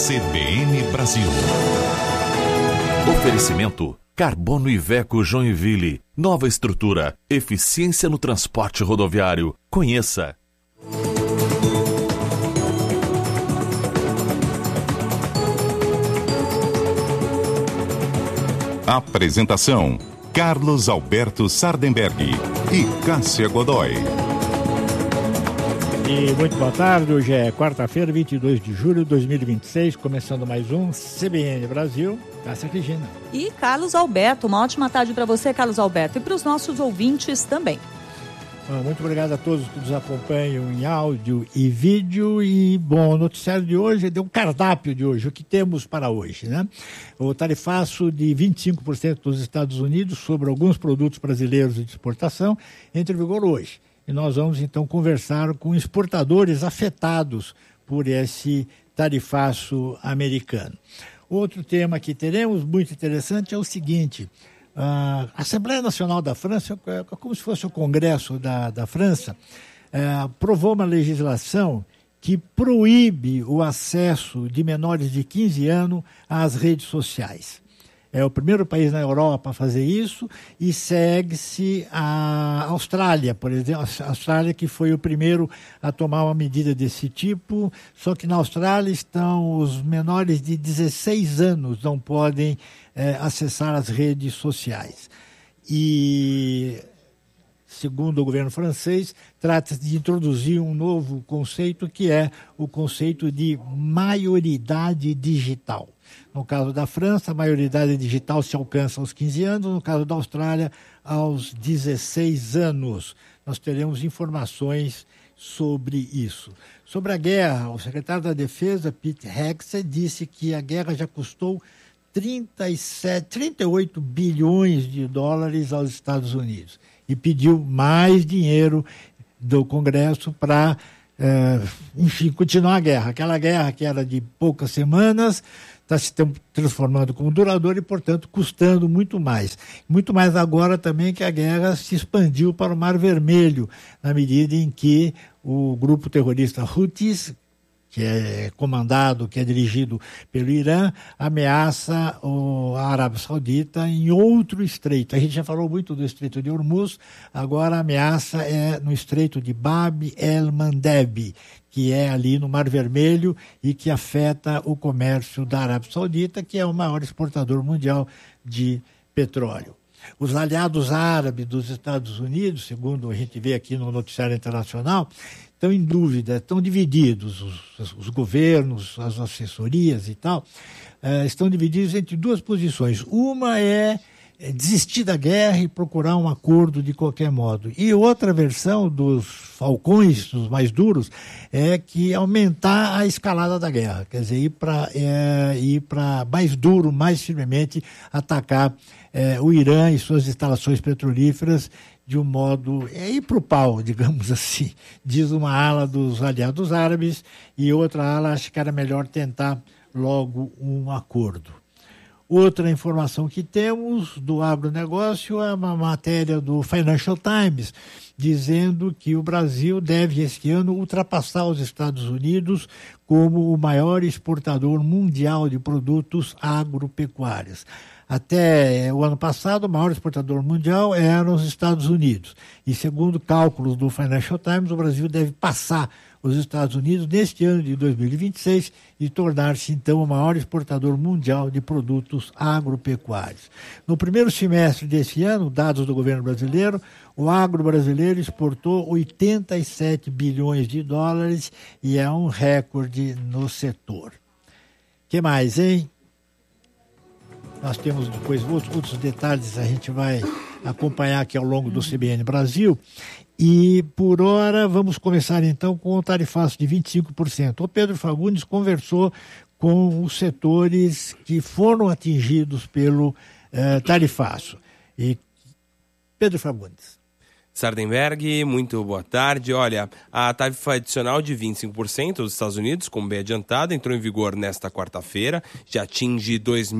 CBN Brasil. Oferecimento Carbono Iveco Joinville. Nova estrutura, eficiência no transporte rodoviário. Conheça. Apresentação: Carlos Alberto Sardenberg e Cássia Godoy. E muito boa tarde, hoje é quarta-feira, 22 de julho de 2026, começando mais um CBN Brasil. Cássia Regina. E Carlos Alberto, uma ótima tarde para você, Carlos Alberto, e para os nossos ouvintes também. Muito obrigado a todos que nos acompanham em áudio e vídeo. E, bom, o noticiário de hoje deu um cardápio de hoje, o que temos para hoje, né? O tarifaço de 25% dos Estados Unidos sobre alguns produtos brasileiros de exportação entra em vigor hoje. E nós vamos, então, conversar com exportadores afetados por esse tarifaço americano. Outro tema que teremos, muito interessante, é o seguinte: a Assembleia Nacional da França, como se fosse o Congresso da França, aprovou uma legislação que proíbe o acesso de menores de 15 anos às redes sociais. É o primeiro país na Europa a fazer isso e segue-se a Austrália, por exemplo. A Austrália que foi o primeiro a tomar uma medida desse tipo, só que na Austrália estão os menores de 16 anos não podem acessar as redes sociais. E, segundo o governo francês, trata-se de introduzir um novo conceito que é o conceito de maioridade digital. No caso da França, a maioridade digital se alcança aos 15 anos, no caso da Austrália, aos 16 anos. Nós teremos informações sobre isso. Sobre a guerra, o secretário da Defesa, Pete Hegseth, disse que a guerra já custou 38 bilhões de dólares aos Estados Unidos e pediu mais dinheiro do Congresso para, continuar a guerra. Aquela guerra que era de poucas semanas está se transformando como duradoura e, portanto, custando muito mais. Muito mais agora também que a guerra se expandiu para o Mar Vermelho, na medida em que o grupo terrorista Houthis, que é comandado, que é dirigido pelo Irã, ameaça a Arábia Saudita em outro estreito. A gente já falou muito do Estreito de Hormuz, agora a ameaça é no Estreito de Bab el-Mandeb, que é ali no Mar Vermelho e que afeta o comércio da Arábia Saudita, que é o maior exportador mundial de petróleo. Os aliados árabes dos Estados Unidos, segundo a gente vê aqui no noticiário internacional, estão em dúvida, estão divididos, os governos, as assessorias e tal, estão divididos entre duas posições. Uma é desistir da guerra e procurar um acordo de qualquer modo. E outra versão dos falcões, dos mais duros, é que aumentar a escalada da guerra, quer dizer, ir para mais duro, mais firmemente, atacar o Irã e suas instalações petrolíferas de um modo, ir para o pau, digamos assim, diz uma ala dos aliados árabes, e outra ala acha que era melhor tentar logo um acordo. Outra informação que temos do agronegócio é uma matéria do Financial Times, dizendo que o Brasil deve, este ano, ultrapassar os Estados Unidos como o maior exportador mundial de produtos agropecuários. Até o ano passado, o maior exportador mundial eram os Estados Unidos. E segundo cálculos do Financial Times, o Brasil deve passar os Estados Unidos neste ano de 2026 e tornar-se, então, o maior exportador mundial de produtos agropecuários. No primeiro semestre desse ano, dados do governo brasileiro, o agro brasileiro exportou 87 bilhões de dólares e é um recorde no setor. O que mais, hein? Nós temos depois outros detalhes, a gente vai acompanhar aqui ao longo do CBN Brasil. E, por hora, vamos começar então com o tarifaço de 25%. O Pedro Fagundes conversou com os setores que foram atingidos pelo tarifaço. E Pedro Fagundes. Sardenberg, muito boa tarde. Olha, a tarifa adicional de 25% dos Estados Unidos, como bem adiantado, entrou em vigor nesta quarta-feira, já atinge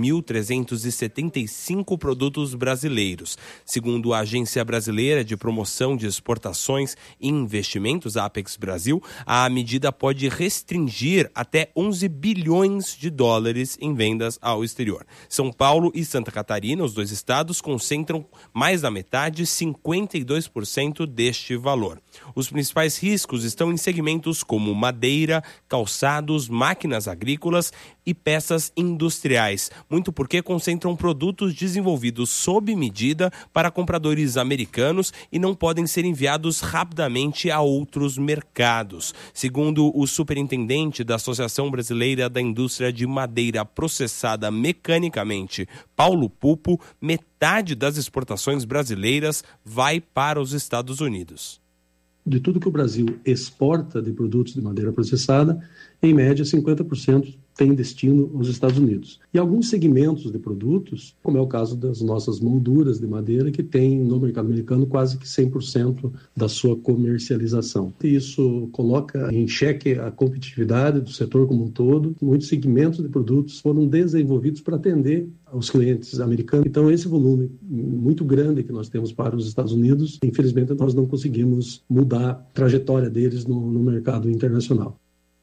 2.375 produtos brasileiros. Segundo a Agência Brasileira de Promoção de Exportações e Investimentos, a Apex Brasil, a medida pode restringir até 11 bilhões de dólares em vendas ao exterior. São Paulo e Santa Catarina, os dois estados, concentram mais da metade, 52% deste valor. Os principais riscos estão em segmentos como madeira, calçados, máquinas agrícolas e peças industriais, muito porque concentram produtos desenvolvidos sob medida para compradores americanos e não podem ser enviados rapidamente a outros mercados. Segundo o superintendente da Associação Brasileira da Indústria de Madeira Processada Mecanicamente, Paulo Pupo, metade das exportações brasileiras vai para os Estados Unidos. De tudo que o Brasil exporta de produtos de madeira processada, em média 50% tem destino aos Estados Unidos. E alguns segmentos de produtos, como é o caso das nossas molduras de madeira, que tem no mercado americano quase que 100% da sua comercialização. E isso coloca em xeque a competitividade do setor como um todo. Muitos segmentos de produtos foram desenvolvidos para atender aos clientes americanos. Então, esse volume muito grande que nós temos para os Estados Unidos, infelizmente, nós não conseguimos mudar a trajetória deles no mercado internacional.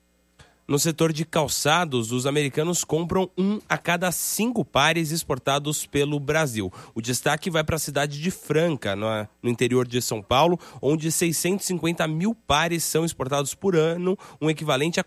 No setor de calçados, os americanos compram 1 a cada 5 pares exportados pelo Brasil. O destaque vai para a cidade de Franca, no interior de São Paulo, onde 650 mil pares são exportados por ano, um equivalente a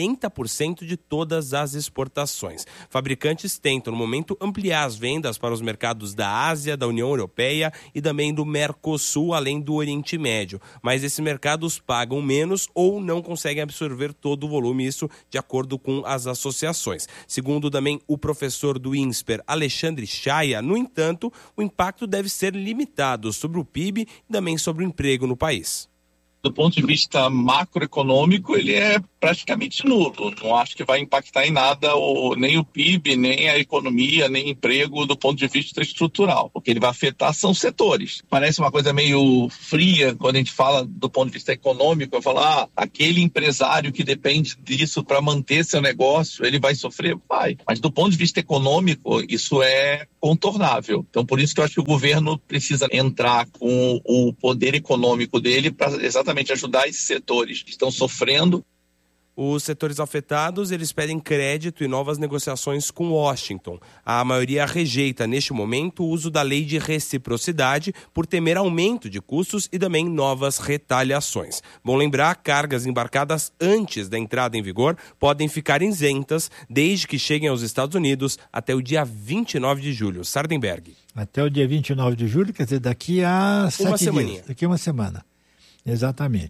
40% de todas as exportações. Fabricantes tentam, no momento, ampliar as vendas para os mercados da Ásia, da União Europeia e também do Mercosul, além do Oriente Médio. Mas esses mercados pagam menos ou não conseguem absorver todo o volume, isso de acordo com as associações. Segundo também o professor do INSPER, Alexandre Chaia, no entanto, o impacto deve ser limitado sobre o PIB e também sobre o emprego no país. Do ponto de vista macroeconômico, ele é praticamente nulo. Não acho que vai impactar em nada nem o PIB, nem a economia, nem o emprego do ponto de vista estrutural. O que ele vai afetar são setores. Parece uma coisa meio fria quando a gente fala do ponto de vista econômico. Eu falo, aquele empresário que depende disso para manter seu negócio, ele vai sofrer? Vai. Mas do ponto de vista econômico, isso é contornável. Então, por isso que eu acho que o governo precisa entrar com o poder econômico dele para exatamente ajudar esses setores que estão sofrendo. Os setores afetados, eles pedem crédito e novas negociações com Washington. A maioria rejeita, neste momento, o uso da lei de reciprocidade por temer aumento de custos e também novas retaliações. Bom lembrar, cargas embarcadas antes da entrada em vigor podem ficar isentas desde que cheguem aos Estados Unidos até o dia 29 de julho. Sardenberg. Até o dia 29 de julho, quer dizer, daqui a 7 dias. Daqui a uma semana. Exatamente.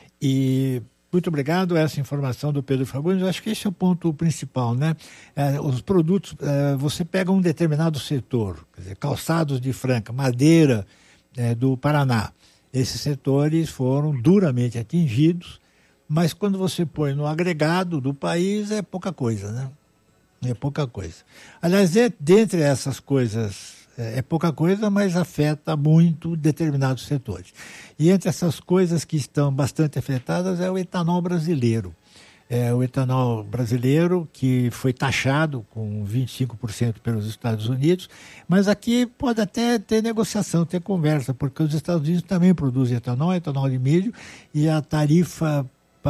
E muito obrigado a essa informação do Pedro Fagundes. Eu acho que esse é o ponto principal, né? Os produtos, você pega um determinado setor, quer dizer, calçados de Franca, madeira do Paraná. Esses setores foram duramente atingidos, mas quando você põe no agregado do país é pouca coisa, né? É pouca coisa. Aliás, dentre essas coisas, é pouca coisa, mas afeta muito determinados setores. E entre essas coisas que estão bastante afetadas é o etanol brasileiro. O etanol brasileiro que foi taxado com 25% pelos Estados Unidos, mas aqui pode até ter negociação, ter conversa, porque os Estados Unidos também produzem etanol de milho, e a tarifa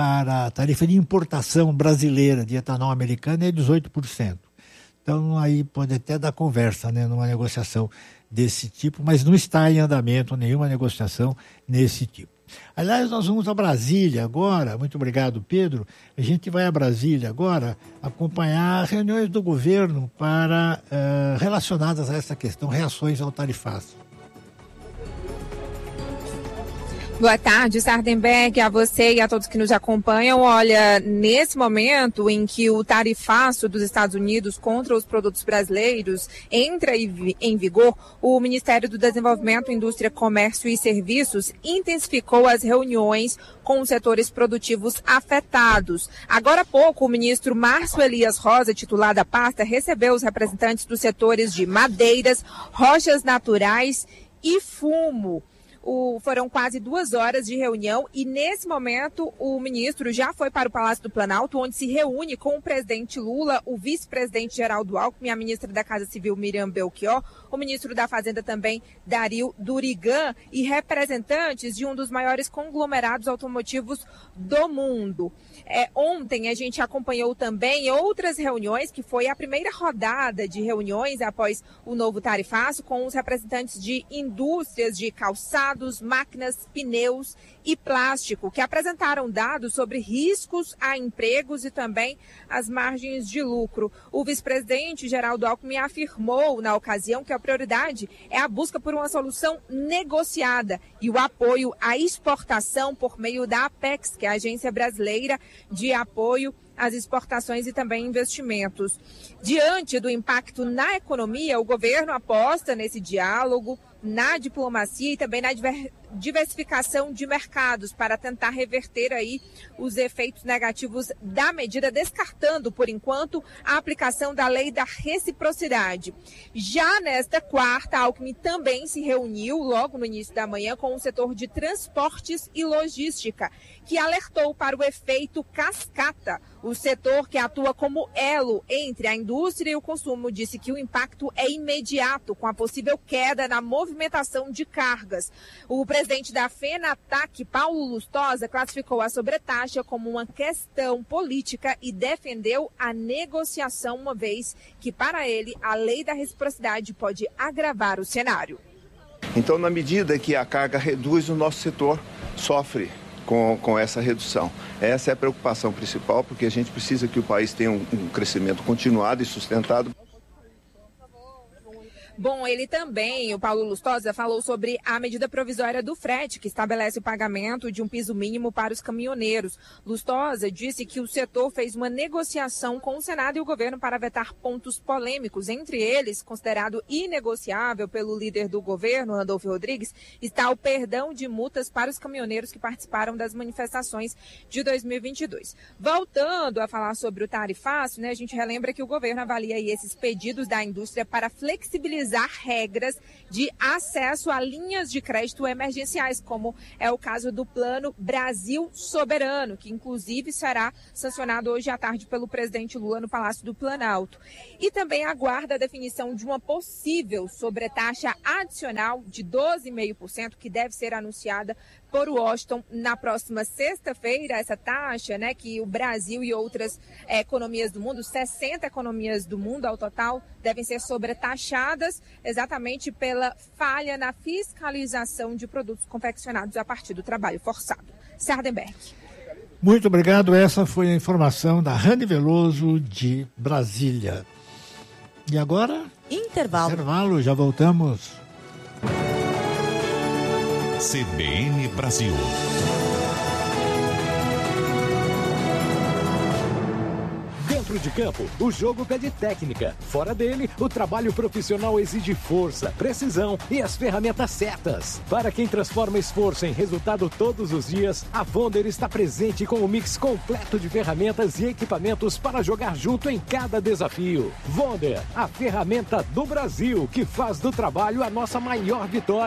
de importação brasileira de etanol americano é 18%. Então, aí pode até dar conversa, né, numa negociação desse tipo, mas não está em andamento nenhuma negociação nesse tipo. Aliás, nós vamos a Brasília agora, muito obrigado, Pedro. A gente vai a Brasília agora acompanhar reuniões do governo relacionadas a essa questão, reações ao tarifaço. Boa tarde, Sardenberg, a você e a todos que nos acompanham. Olha, nesse momento em que o tarifaço dos Estados Unidos contra os produtos brasileiros entra em vigor, o Ministério do Desenvolvimento, Indústria, Comércio e Serviços intensificou as reuniões com os setores produtivos afetados. Agora há pouco, o ministro Márcio Elias Rosa, titular da pasta, recebeu os representantes dos setores de madeiras, rochas naturais e fumo. Foram quase 2 horas de reunião e, nesse momento, o ministro já foi para o Palácio do Planalto, onde se reúne com o presidente Lula, o vice-presidente Geraldo Alckmin, a ministra da Casa Civil Miriam Belchior, o ministro da Fazenda também, Dario Durigan, e representantes de um dos maiores conglomerados automotivos do mundo. Ontem a gente acompanhou também outras reuniões, que foi a primeira rodada de reuniões após o novo tarifaço, com os representantes de indústrias de calçados, máquinas, pneus e plástico, que apresentaram dados sobre riscos a empregos e também as margens de lucro. O vice-presidente Geraldo Alckmin afirmou na ocasião que a prioridade é a busca por uma solução negociada e o apoio à exportação por meio da Apex, que é a Agência Brasileira de Apoio às Exportações e também Investimentos. Diante do impacto na economia, o governo aposta nesse diálogo, na diplomacia e também na diversificação de mercados para tentar reverter aí os efeitos negativos da medida, descartando, por enquanto, a aplicação da lei da reciprocidade. Já nesta quarta, Alckmin também se reuniu logo no início da manhã com o setor de transportes e logística, que alertou para o efeito cascata. O setor que atua como elo entre a indústria e o consumo disse que o impacto é imediato, com a possível queda na movimentação de cargas. O presidente da FENATAC, Paulo Lustosa, classificou a sobretaxa como uma questão política e defendeu a negociação, uma vez que, para ele, a lei da reciprocidade pode agravar o cenário. Então, na medida que a carga reduz, o nosso setor sofre com essa redução. Essa é a preocupação principal, porque a gente precisa que o país tenha um crescimento continuado e sustentado. Bom, ele também, o Paulo Lustosa, falou sobre a medida provisória do frete, que estabelece o pagamento de um piso mínimo para os caminhoneiros. Lustosa disse que o setor fez uma negociação com o Senado e o governo para vetar pontos polêmicos. Entre eles, considerado inegociável pelo líder do governo, Randolfo Rodrigues, está o perdão de multas para os caminhoneiros que participaram das manifestações de 2022. Voltando a falar sobre o tarifaço, a gente relembra que o governo avalia aí esses pedidos da indústria para flexibilizar regras de acesso a linhas de crédito emergenciais, como é o caso do Plano Brasil Soberano, que inclusive será sancionado hoje à tarde pelo presidente Lula no Palácio do Planalto. E também aguarda a definição de uma possível sobretaxa adicional de 12,5%, que deve ser anunciada por Washington na próxima sexta-feira. Essa taxa, que o Brasil e outras economias do mundo, 60 economias do mundo ao total, devem ser sobretaxadas exatamente pela falha na fiscalização de produtos confeccionados a partir do trabalho forçado. Sardenberg. Muito obrigado. Essa foi a informação da Rani Veloso de Brasília. E agora? Intervalo, já voltamos. CBN Brasil. Dentro de campo, o jogo pede técnica. Fora dele, o trabalho profissional exige força, precisão e as ferramentas certas. Para quem transforma esforço em resultado todos os dias, a Vonder está presente com um mix completo de ferramentas e equipamentos para jogar junto em cada desafio. Vonder, a ferramenta do Brasil que faz do trabalho a nossa maior vitória.